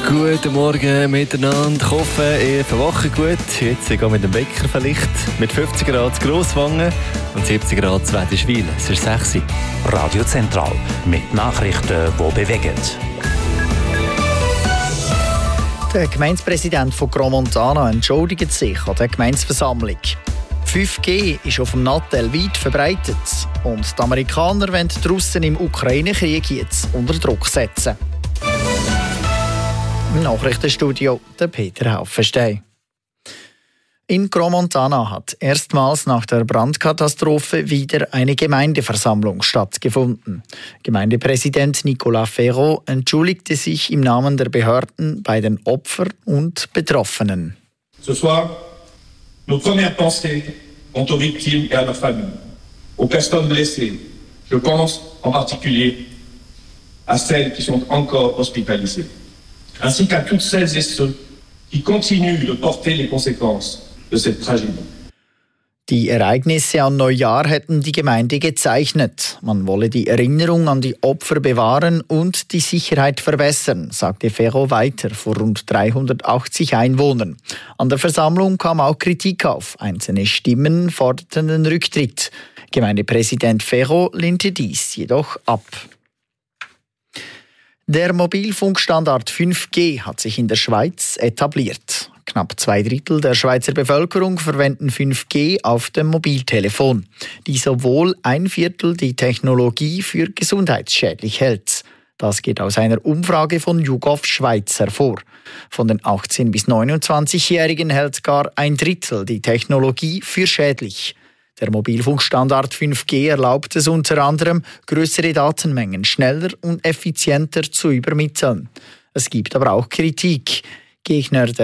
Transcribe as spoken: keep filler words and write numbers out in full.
Guten Morgen miteinander. Ich hoffe, ihr verwacht gut. Jetzt gehen wir mit dem Wecker vielleicht. Mit fünfzig Grad zu Grosswangen und siebzig Grad zu Wädischwil. Es ist sechs Uhr. Radio Zentral mit Nachrichten, die bewegen. Der Gemeindepräsident von Gromontana entschuldigt sich an der Gemeindeversammlung. fünf G ist auf dem Nattel weit verbreitet und die Amerikaner wollen die Russen im Ukraine-Krieg jetzt unter Druck setzen. Im Nachrichtenstudio der Peter Haufenstein. In Gromontana hat erstmals nach der Brandkatastrophe wieder eine Gemeindeversammlung stattgefunden. Gemeindepräsident Nicolas Ferro entschuldigte sich im Namen der Behörden bei den Opfern und Betroffenen. Ce soir, nos premières pensées vont aux victimes et à leurs familles, aux personnes blessées. Je pense en particulier à celles qui sont encore hospitalisées, ainsi qu'à toutes celles et ceux qui continuent de porter les conséquences de cette tragédie. Die Ereignisse an Neujahr hätten die Gemeinde gezeichnet. Man wolle die Erinnerung an die Opfer bewahren und die Sicherheit verbessern, sagte Ferro weiter vor rund dreihundertachtzig Einwohnern. An der Versammlung kam auch Kritik auf. Einzelne Stimmen forderten den Rücktritt. Gemeindepräsident Ferro lehnte dies jedoch ab. Der Mobilfunkstandard fünf G hat sich in der Schweiz etabliert. Knapp zwei Drittel der Schweizer Bevölkerung verwenden fünf G auf dem Mobiltelefon, die sowohl ein Viertel die Technologie für gesundheitsschädlich hält. Das geht aus einer Umfrage von YouGov Schweiz hervor. Von den achtzehn- bis neunundzwanzigjährigen hält gar ein Drittel die Technologie für schädlich. Der Mobilfunkstandard fünf G erlaubt es unter anderem, größere Datenmengen schneller und effizienter zu übermitteln. Es gibt aber auch Kritik. Gegner der